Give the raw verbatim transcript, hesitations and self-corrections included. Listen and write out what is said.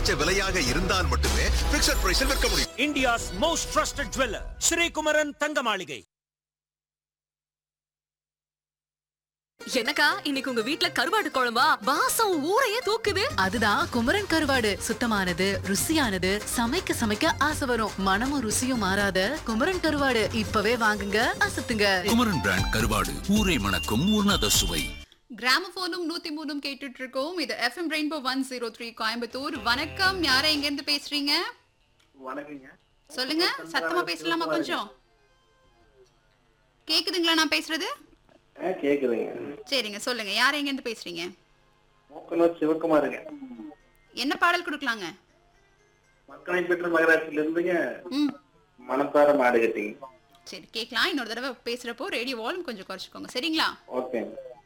குறைஞ்ச விலையாக இருந்தால் மட்டுமே பிக்ஸட் பிரைஸில் விற்க முடியும். India's most trusted jeweller Sri Kumaran தங்க மாளிகை. என்னக்கா இன்னைக்கு உங்க வீட்ல கருவாடு குழம்பா? வாசம் ஊரையே தூக்குது. அதுதான் குமரன் கருவாடு. சுத்தமானது, ருசியானது, சமைக்க சமைக்க ஆசை வரும். மனமும் ருசியும் மாறாத குமரன் கருவாடு இப்பவே வாங்குங்க, அசத்துங்க. குமரன் பிராண்ட் கருவாடு, ஊரை மணக்கும் உன்னத சுவை. கிராமபோனும் நூத்தி மூணும் கேட்டுட்டு இருக்கோம். இது FM rainbow one zero three Coimbatore. வணக்கம், யாரை எங்க இருந்து பேசுறீங்க? வணக்கங்க. சொல்லுங்க, சத்தமா பேசலாமா? கொஞ்சம் கேக்குதுங்களா நான் பேசுறது? கேக்குதுங்க. சரிங்க, சொல்லுங்க, யாரை எங்க இருந்து பேசுறீங்க? மூக்கனூர் சிவகுமாருங்க. என்ன பாடல் கொடுக்கலாங்க? மக்களை பெற்ற மகராட்சியில இருந்துங்க மனத்தார மாடு கட்டிங்க. சரி, கேட்கலாம். இன்னொரு தடவை பேசுறப்போ ரேடியோ வால்யூம் கொஞ்சம் குறைச்சிக்கோங்க, சரிங்களா? ஓகே.